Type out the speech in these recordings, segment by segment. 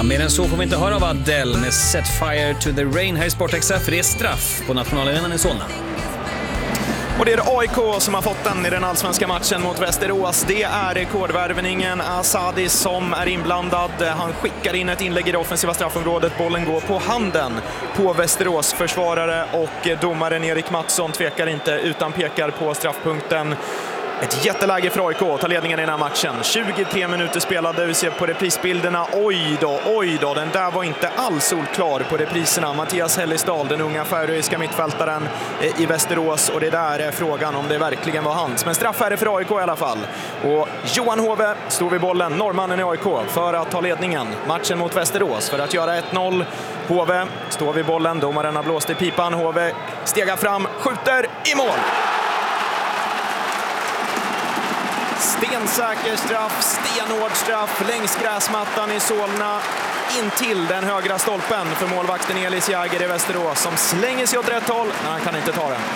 Ja, mer än så får vi inte höra av Adele med Set Fire to the Rain här i Sportexa, för det är straff på nationalarenan i Solna. Och det är AIK som har fått den i den allsvenska matchen mot Västerås. Det är rekordvärvningen Asadi som är inblandad. Han skickar in ett inlägg i det offensiva straffområdet. Bollen går på handen på Västerås försvarare och domaren Erik Mattsson tvekar inte utan pekar på straffpunkten. Ett jätteläge för AIK att ta ledningen i den här matchen. 23 minuter spelade, vi ser på reprisbilderna. Oj då, den där var inte alls solklar på repriserna. Mattias Hellisdal, den unga färöiska mittfältaren i Västerås. Och det där är frågan om det verkligen var hans. Men straff är det för AIK i alla fall. Och Johan Hove står vid bollen, norrmannen i AIK, för att ta ledningen. Matchen mot Västerås för att göra 1-0. Hove står vid bollen, domaren har blåst i pipan. Hove stegar fram, skjuter i mål. Stensäker straff, stenhård straff längs gräsmattan i Solna in till den högra stolpen för målvakten Elis Jäger i Västerås som slänger sig åt rätt håll, men han kan inte ta den.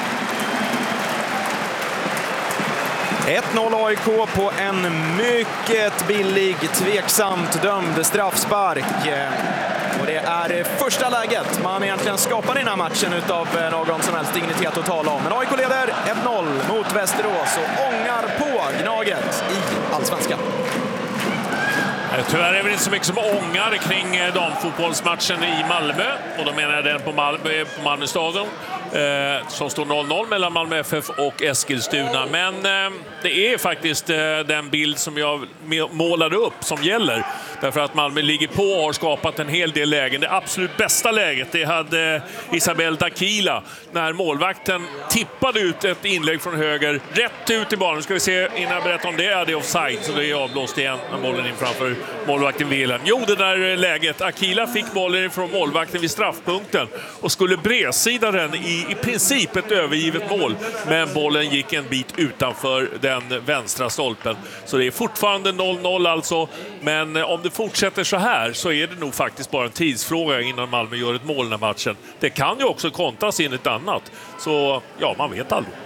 1-0 AIK på en mycket billig, tveksamt dömd straffspark. Och det är första läget man egentligen skapar i den här matchen utav någon som helst dignitet att tala om. Men AIK leder 1-0 mot Västerås och ångar på Gnaget i Allsvenskan. Tyvärr är det inte så mycket som ångar kring damfotbollsmatchen i Malmö. Och då menar jag den på Malmö stadion. Som står 0-0 mellan Malmö FF och Eskilstuna. Men det är faktiskt den bild som jag målade upp som gäller. Därför att Malmö ligger på och har skapat en hel del lägen. Det absolut bästa läget det hade Isabel Dakila när målvakten tippade ut ett inlägg från höger rätt ut i banan. Nu ska vi se innan jag berättar om det är det offside, så det är avblåst igen när bollen in framför målvakten Wilhelm. Jo, det där läget. Akila fick bollen från målvakten vid straffpunkten och skulle bredsida den i princip ett övergivet mål, men bollen gick en bit utanför den vänstra stolpen. Så det är fortfarande 0-0 alltså, men om det fortsätter så här så är det nog faktiskt bara en tidsfråga innan Malmö gör ett mål i den här matchen. Det kan ju också kontras in ett annat, så ja, man vet aldrig.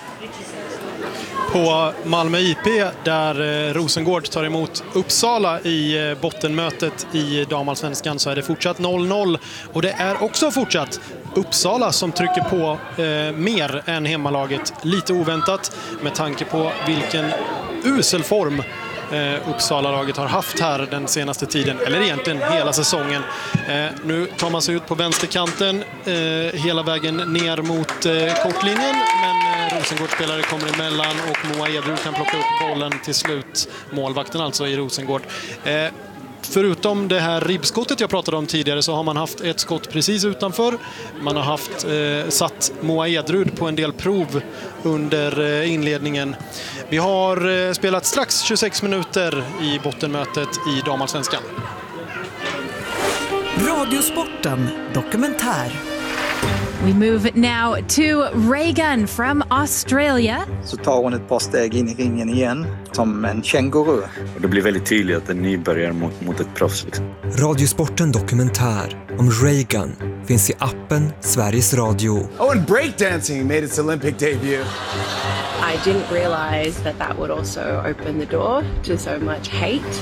På Malmö IP där Rosengård tar emot Uppsala i bottenmötet i damallsvenskan så är det fortsatt 0-0 och det är också fortsatt Uppsala som trycker på mer än hemmalaget. Lite oväntat med tanke på vilken usel form Uppsala-laget har haft här den senaste tiden, eller egentligen hela säsongen. Nu tar man sig ut på vänsterkanten hela vägen ner mot kortlinjen, men Rosengård-spelare kommer emellan och Moa Edrud kan plocka upp bollen till slut. Målvakten alltså i Rosengård. Förutom det här ribbskottet jag pratade om tidigare så har man haft ett skott precis utanför. Man har haft satt Moa Edrud på en del prov under inledningen. Vi har spelat strax 26 minuter i bottenmötet i damallsvenskan. Radiosporten dokumentär. We move now to Reagan from Australia. Så tar hon ett par steg in i ringen igen, som en känguru. Och det blir väldigt tydligt att en nybörjare mot ett proffs. Liksom. Radiosporten dokumentär om Reagan finns i appen Sveriges Radio. Oh, and breakdancing made its Olympic debut. I didn't realize that would also open the door to so much hate.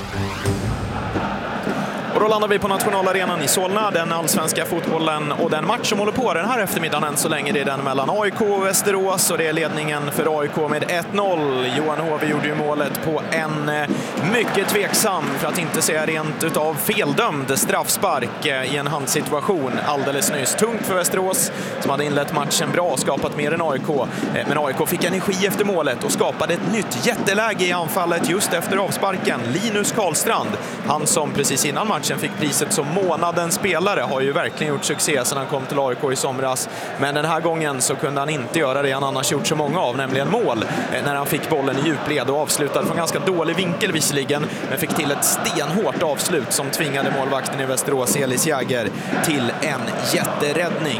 Och då landar vi på nationalarenan i Solna, den allsvenska fotbollen, och den match som håller på den här eftermiddagen än så länge, det är den mellan AIK och Västerås, och det är ledningen för AIK med 1-0. Johan Hove gjorde ju målet på en mycket tveksam, för att inte säga rent utav feldömd straffspark i en handsituation alldeles nyss. Tungt för Västerås som hade inlett matchen bra och skapat mer än AIK, men AIK fick energi efter målet och skapade ett nytt jätteläge i anfallet just efter avsparken. Linus Karlstrand, han som precis innan matchen fick priset som månadens spelare, har ju verkligen gjort succé sedan han kom till AIK i somras. Men den här gången så kunde han inte göra det han annars gjort så många av, nämligen mål, när han fick bollen i djupled och avslutade från ganska dålig vinkel visserligen, men fick till ett stenhårt avslut som tvingade målvakten i Västerås, Elis Jäger, till en jätteräddning.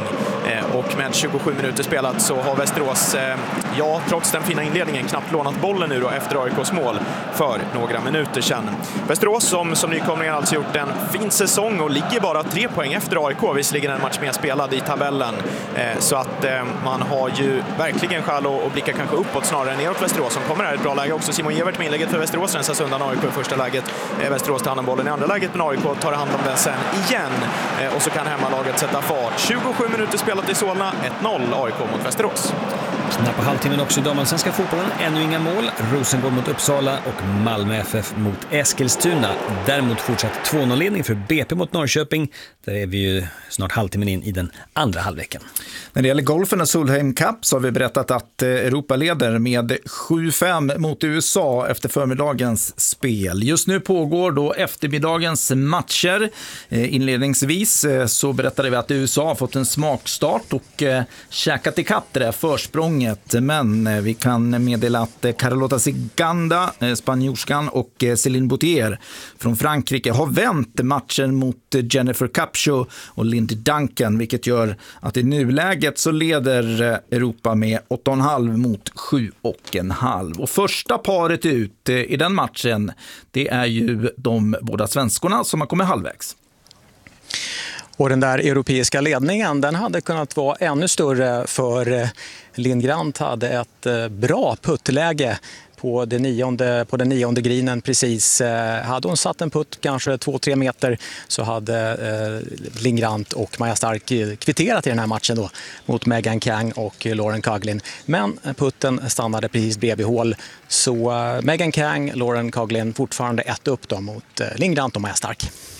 Och med 27 minuter spelat så har Västerås, trots den fina inledningen, knappt lånat bollen nu då efter AIKs mål för några minuter sedan. Västerås som nykomlingar alltså gjort en fin säsong och ligger bara 3 poäng efter AIK. Visserligen en match mer spelad i tabellen. Så att man har ju verkligen skäl att blicka kanske uppåt snarare än neråt Västerås, som kommer här ett bra läge också. Simon Evert med inlägget för Västerås rensas undan AIK i första läget. Västerås tar hand om bollen i andra läget, men AIK tar hand om den sen igen. Och så kan hemmalaget sätta fart. 27 minuter spelat i Solna, 1-0 AIK mot Västerås. Knappt på halvtimmen också i damallsvenska fotbollen. Ännu inga mål. Rosengård mot Uppsala och Malmö FF mot Eskilstuna. Däremot fortsatt 2-0-ledning för BP mot Norrköping. Där är vi ju snart halvtimmen in i den andra halvleken. När det gäller golfen och Solheim Cup så har vi berättat att Europa leder med 7-5 mot USA efter förmiddagens spel. Just nu pågår då eftermiddagens matcher. Inledningsvis så berättade vi att USA har fått en smakstart och käkat i kapp det där försprånget. Men vi kan meddela att Carlota Ciganda, spanjorskan, och Céline Boutier från Frankrike har vänt matchen mot Jennifer Capshaw och Lindy Duncan, vilket gör att i nuläget så leder Europa med 8,5 mot 7,5. Och första paret ut i den matchen, det är ju de båda svenskorna som har kommit halvvägs. Och den där europeiska ledningen, den hade kunnat vara ännu större, för Lindgrant hade ett bra puttläge på den nionde greenen precis. Hade hon satt en putt kanske 2-3 meter så hade Lindgrant och Maja Stark kvitterat i den här matchen då mot Megan Kang och Lauren Coughlin. Men putten stannade precis bredvid hål, så Megan Kang, Lauren Coughlin fortfarande 1 upp då mot Lindgrant och Maja Stark.